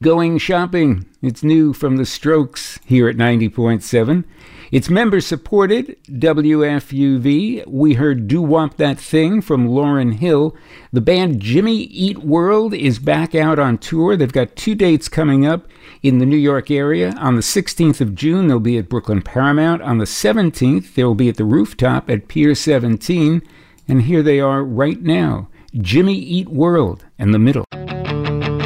Going Shopping. It's new from The Strokes here at 90.7. It's member-supported, WFUV. We heard Do Wop That Thing from Lauryn Hill. The band Jimmy Eat World is back out on tour. They've got 2 dates coming up in the New York area. On the 16th of June, they'll be at Brooklyn Paramount. On the 17th, they'll be at the Rooftop at Pier 17. And here they are right now, Jimmy Eat World and The Middle.